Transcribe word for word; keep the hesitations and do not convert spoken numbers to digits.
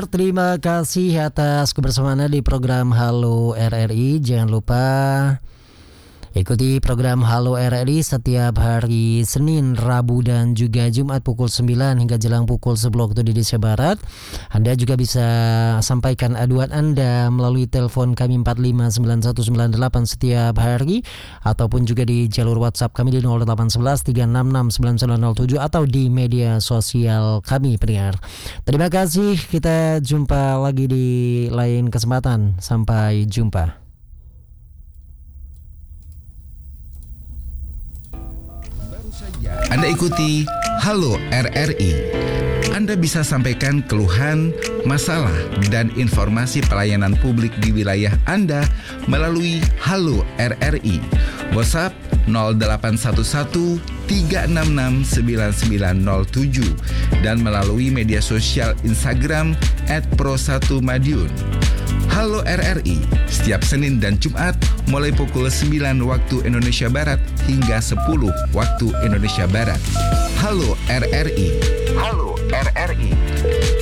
Terima kasih atas kebersamaan Anda di program Halo R R I. Jangan lupa ikuti program Halo R R I setiap hari Senin, Rabu, dan juga Jumat pukul sembilan hingga jelang pukul sepuluh waktu Indonesia Barat. Anda juga bisa sampaikan aduan Anda melalui telepon kami empat lima sembilan satu sembilan delapan setiap hari, ataupun juga di jalur WhatsApp kami di nol delapan satu satu tiga enam enam sembilan sembilan nol tujuh atau di media sosial kami, pendengar. Terima kasih, kita jumpa lagi di lain kesempatan. Sampai jumpa. Anda ikuti Halo R R I. Anda bisa sampaikan keluhan, masalah, dan informasi pelayanan publik di wilayah Anda melalui Halo R R I. WhatsApp nol delapan satu satu tiga enam enam sembilan sembilan nol tujuh dan melalui media sosial Instagram et pro satu madiun. Halo R R I, setiap Senin dan Jumat mulai pukul sembilan waktu Indonesia Barat hingga sepuluh waktu Indonesia Barat. Halo R R I. Halo R R I.